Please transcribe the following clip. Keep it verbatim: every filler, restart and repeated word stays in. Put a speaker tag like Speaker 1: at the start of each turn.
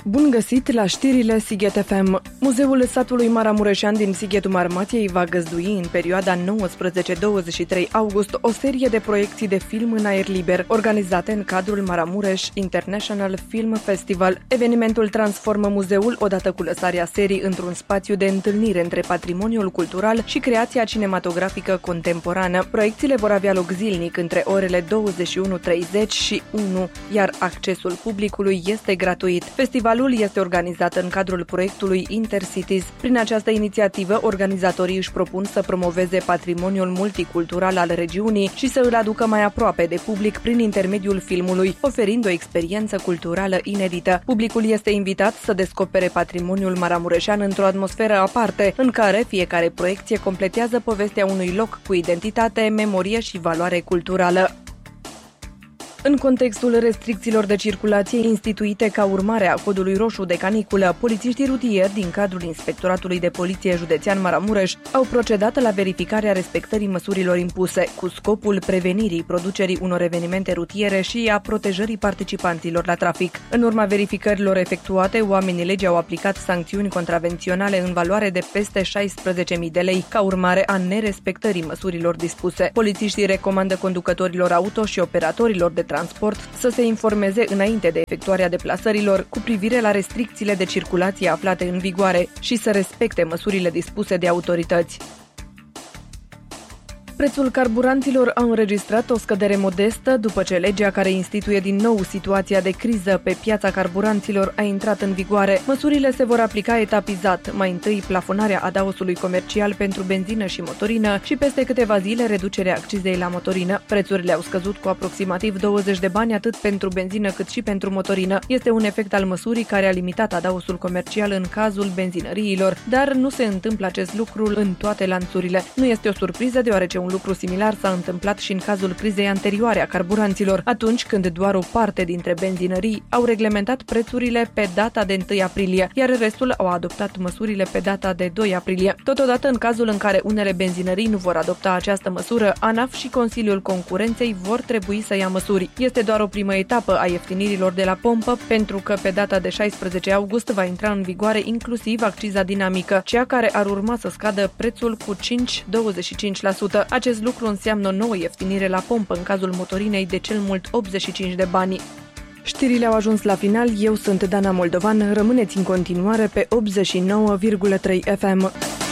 Speaker 1: Bun găsit la știrile Sighet F M. Muzeul satului Maramureșan din Sighetul Marmației va găzdui în perioada nouăsprezece douăzeci și trei august o serie de proiecții de film în aer liber, organizate în cadrul Maramureș International Film Festival. Evenimentul transformă muzeul, odată cu lăsarea serii, într-un spațiu de întâlnire între patrimoniul cultural și creația cinematografică contemporană. Proiecțiile vor avea loc zilnic între orele douăzeci și unu treizeci și unu, iar accesul publicului este gratuit. Festivalul este organizat în cadrul proiectului Intercities. Prin această inițiativă, organizatorii își propun să promoveze patrimoniul multicultural al regiunii și să îl aducă mai aproape de public prin intermediul filmului, oferind o experiență culturală inedită. Publicul este invitat să descopere patrimoniul maramureșan într-o atmosferă aparte, în care fiecare proiecție completează povestea unui loc cu identitate, memorie și valoare culturală. În contextul restricțiilor de circulație instituite ca urmare a codului roșu de caniculă, polițiștii rutieri din cadrul Inspectoratului de Poliție Județean Maramureș au procedat la verificarea respectării măsurilor impuse, cu scopul prevenirii producerii unor evenimente rutiere și a protejării participanților la trafic. În urma verificărilor efectuate, oamenii legii au aplicat sancțiuni contravenționale în valoare de peste șaisprezece mii de lei, ca urmare a nerespectării măsurilor dispuse. Polițiștii recomandă conducătorilor auto și operatorilor de transport să se informeze înainte de efectuarea deplasărilor cu privire la restricțiile de circulație aflate în vigoare și să respecte măsurile dispuse de autorități. Prețul carburanților a înregistrat o scădere modestă după ce legea care instituie din nou situația de criză pe piața carburanților a intrat în vigoare. Măsurile se vor aplica etapizat, mai întâi plafonarea adaosului comercial pentru benzină și motorină și peste câteva zile reducerea accizei la motorină. Prețurile au scăzut cu aproximativ douăzeci de bani atât pentru benzină cât și pentru motorină. Este un efect al măsurii care a limitat adaosul comercial în cazul benzinăriilor, dar nu se întâmplă acest lucru în toate lanțurile. Nu este o surpriză, deoarece un lucru similar s-a întâmplat și în cazul crizei anterioare a carburanților, atunci când doar o parte dintre benzinării au reglementat prețurile pe data de întâi aprilie, iar restul au adoptat măsurile pe data de doi aprilie. Totodată, în cazul în care unele benzinării nu vor adopta această măsură, ANAF și Consiliul Concurenței vor trebui să ia măsuri. Este doar o primă etapă a ieftinirilor de la pompă, pentru că pe data de șaisprezece august va intra în vigoare inclusiv acciza dinamică, cea care ar urma să scadă prețul cu cinci virgulă douăzeci și cinci la sută. Acest lucru înseamnă o nouă ieftinire la pompă în cazul motorinei de cel mult optzeci și cinci de bani. Știrile au ajuns la final, eu sunt Dana Moldovan, rămâneți în continuare pe optzeci și nouă virgulă trei F M.